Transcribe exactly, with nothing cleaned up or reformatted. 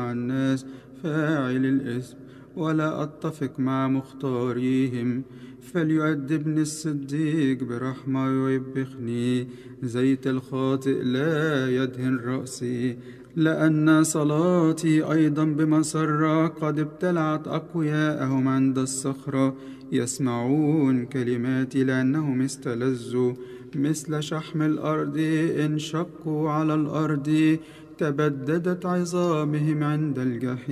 مع الناس فاعل الإثم، ولا أتفق مع مختاريهم. فليؤدبني الصديق برحمة ويوبخني، زيت الخاطئ لا يدهن رأسي. لأن صلاتي أيضا بمسرة قد ابتلعت أقوياءهم عند الصخرة، يسمعون كلماتي لأنهم استلذوا. مثل شحم الأرض انشقوا على الأرض، تبددت عظامهم عند الجحيم.